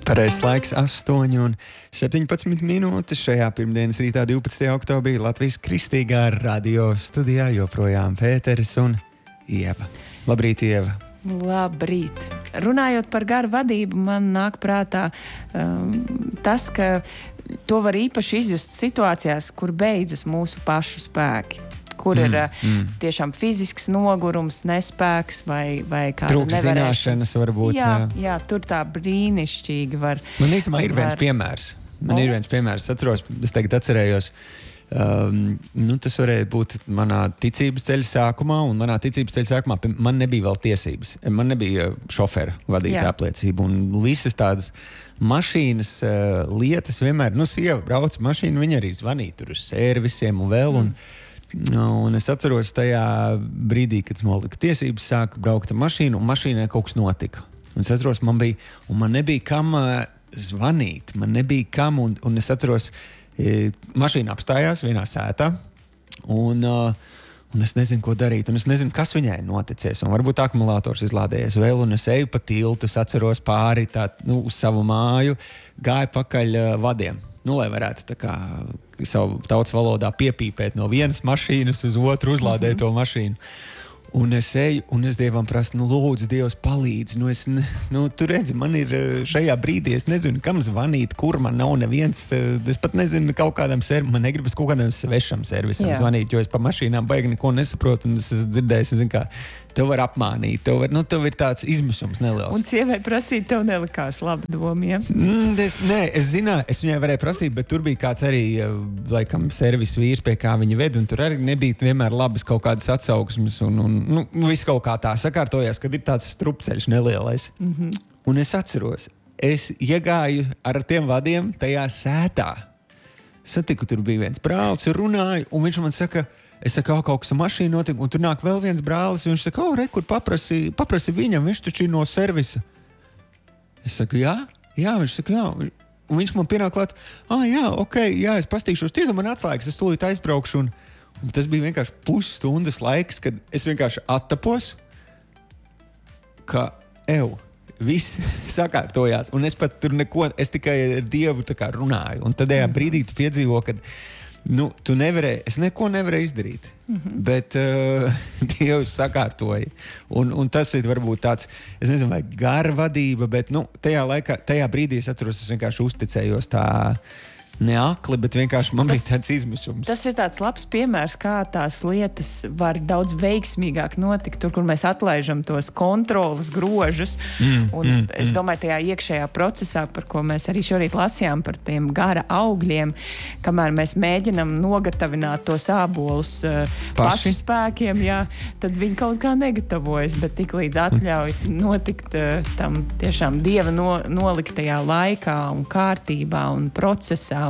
Pareizais laiks 8:17 minūtes šajā pirmdienas rītā 12. oktobrī Latvijas Kristīgā radio studijā joprojām Pēteris un Ieva. Labrīt, Ieva! Labrīt! Runājot par garu vadību, man nāk prātā tas, ka to var īpaši izjust situācijās, kur beidzas mūsu pašu spēki. Kur ir tiešām fizisks nogurums, nespēks vai kāda trūks zināšanas varbūt. Jā, tur tā brīnišķīgi var. Man īstenībā ir viens piemērs. Es atceros, es tagad atcerējos, tas varēja būt manā ticības ceļa sākumā, un manā ticības ceļa sākumā man nebija vēl tiesības. Man nebija šofera vadīta apliecība, un visas tādas mašīnas lietas vienmēr, sieva brauc mašīnu, viņa arī zvanīja tur uz servisiem un vēl, un es atceros tajā brīdī, kad es noliku tiesības, sāku braukt ar mašīnu, un mašīnai kaut kas notika. Un es atceros, man nebija kam zvanīt, un es atceros, mašīna apstājās vienā sētā, un es nezinu, ko darīt, un es nezinu, kas viņai noticies, un varbūt akumulators izlādējies vēl, un es eju pa tiltu, es atceros pāri uz savu māju, gāju pakaļ vadiem. Lai varētu tā kā savu tautas valodā piepīpēt no vienas mašīnas uz otru, uzlādēt to mašīnu. Un es eju, un es Dievam prasu, lūdzu, Dievs palīdz. Tu redzi, man ir šajā brīdī, es nezinu, kam zvanīt, kur man nav neviens, es pat nezinu kaut kādam man negribas kaut kādam svešam servisam zvanīt, jo es pa mašīnām baigi neko nesaprotu, un es esmu dzirdējis, tev var apmānīt, tev ir tāds izmisums neliels. Un sievai prasīt, tev nelikās laba doma, ja? Es zināju, es viņai varēju prasīt, bet tur bija kāds arī, laikam, servis vīrs, pie kā viņa ved, un tur arī nebija vienmēr labas kaut kādas atsauksmes, un viss kaut kā tā sakārtojās, kad ir tāds strupceļš nelielais. Un es atceros, es iegāju ar tiem vadiem tajā sētā. Satiku, tur bija viens brālis, runāju, un viņš man saka, es saku, kaut kas ar mašīnu notika, un tur nāk vēl viens brālis, un viņš saka, kur paprasi viņam, viņš taču ir no servisa. Es saku, jā, viņš saka, jā. Un viņš man pienāk klāt, es pastīšos, tie man atslēgas, es tūlīt aizbraukšu, un tas bija vienkārši pusstundas laiks, kad es vienkārši attapos, ka viss sakārtojās, un es pat tur es tikai ar Dievu tā kā runāju, un tad tajā brīdī tu piedzīvo, kad tu nevarēji, es neko nevarēju izdarīt, bet Dievs sakārtoja, un tas ir varbūt tāds, es nezinu, vai gara vadība, bet tajā brīdī es atceros, es vienkārši uzticējos tā neakli, bet vienkārši man bija tāds izmisums. Tas ir tāds labs piemērs, kā tās lietas var daudz veiksmīgāk notikt, tur, kur mēs atlaižam tos kontrolas grožus. Es domāju, tajā iekšējā procesā, par ko mēs arī šorīt lasījām, par tiem gara augļiem, kamēr mēs mēģinam nogatavināt tos ābolus pašu spēkiem, tad viņi kaut kā negatavojas, bet tik līdz atļauj notikt tam tiešām Dieva noliktajā laikā un kārtībā un procesā.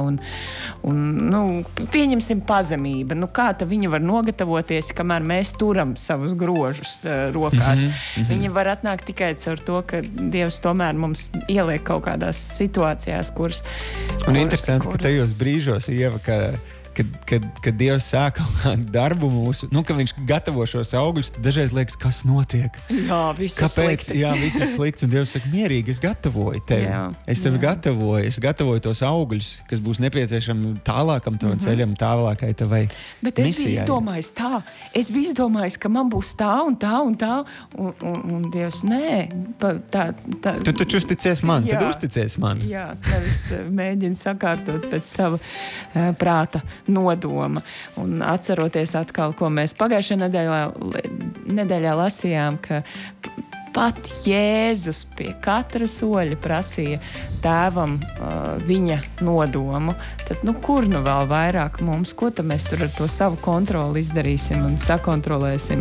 Pieņemsim pazemība. Kā ta viņa var nogatavoties, kamēr mēs turam savus grožus rokās? Viņa var atnākt tikai caur to, ka Dievs tomēr mums ieliek kaut kādās situācijās, kuras... Un interesanti, ka tajos brīžos, Ieva, kad Dievs sāk kaut kādu darbu mūsu, ka viņš gatavo šos augļus, tad dažreiz liekas, kas notiek. Viss ir slikti. Viss ir slikti, un Dievs saka, mierīgi, es gatavoju tevi. Es tevi gatavoju tos augļus, kas būs nepieciešami tālākam tavam ceļam, tālākai tavai Bet es biju izdomājis, ka man būs tā un tā un tā, un Dievs, nē. Tu taču uzticies man, tad uzticies man. Jā, nevis mēģini sakārtot pēc sava prāta nodoma. Un atceroties atkal, ko mēs pagājušajā nedēļā lasījām, ka pat Jēzus pie katra soļa prasīja tēvam viņa nodomu. Tad, kur vēl vairāk mums? Ko tad mēs tur ar to savu kontroli izdarīsim un sakontrolēsim?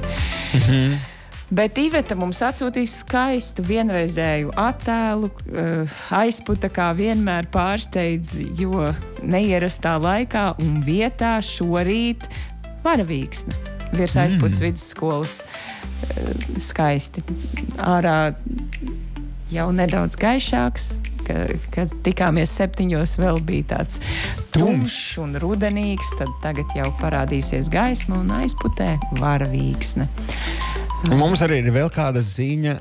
Bet Iveta mums atsūtīs skaistu vienreizēju attēlu, aizputa kā vienmēr pārsteidz, jo neierastā laikā un vietā šorīt varavīksne virs aizputas vidusskolas. Skaisti. Ārā jau nedaudz gaišāks, kad tikāmies 7:00 vēl bija tāds tumšs un rudenīgs, tad tagad jau parādīsies gaisma un aizputē varavīksne. Mums arī ir vēl kāda ziņa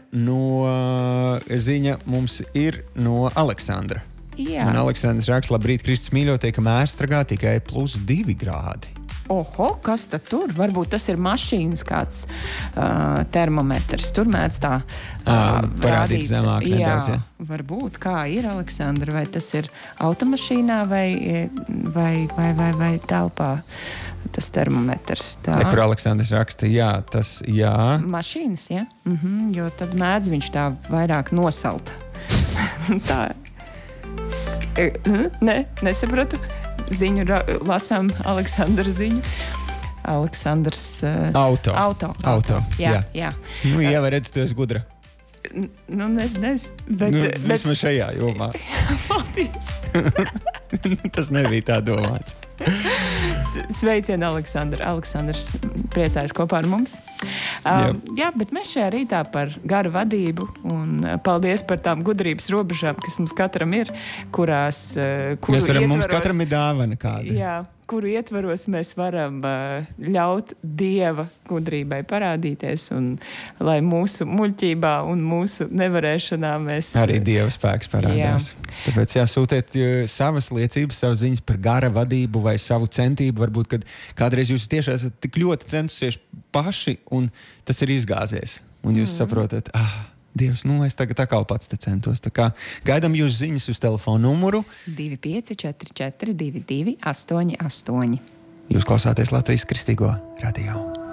mums ir no Aleksandra. Jā. Un Aleksandrs raksta, labrīt, Kristus mīļotie, ka Mēstragā tikai +2 grādi. Oho, kas tad tur? Varbūt tas ir mašīnas kāds termometrs. Tur mēdz tā parādīt zemāk nedaudz, ja? Varbūt, kā ir, Aleksandra, vai tas ir automašīnā vai telpā tas termometrs. Tā. Kur Aleksandrs raksta, jā. Mašīnas, ja? Jo tad mēdz viņš tā vairāk nosalt. Tā. Nesapratu. Ziņu lasām Aleksandra ziņu. Aleksandrs... Auto. Jā. Nu, Ieva, redz, tu esi gudra. Nezinu, bet... Vismaz šajā jomā. Paldies. Tas nebija tā domāts. Sveicien, Aleksandra. Aleksandrs priecājas kopā ar mums. Jā, bet mēs šajā rītā par garu vadību un paldies par tām gudrības robežām, kas mums katram ir, mums katram ir dāvana kāda. Jā, kuru ietvaros mēs varam ļaut Dieva gudrībai parādīties un lai mūsu muļķībā un mūsu nevarēšanā mēs... Arī Dieva spēks parādās. Jā. Tāpēc sūtiet savas liecības, savas ziņas par gara vadību vai savu centību. Varbūt, kad kādreiz jūs tieši esat tik ļoti centusies paši un tas ir izgāzies. Un jūs saprotat, Dievs, es tagad atkal pats te centos. Tā kā gaidām jūs ziņas uz telefonu numuru 2544 22 88. Jūs klausāties Latvijas Kristīgo radio.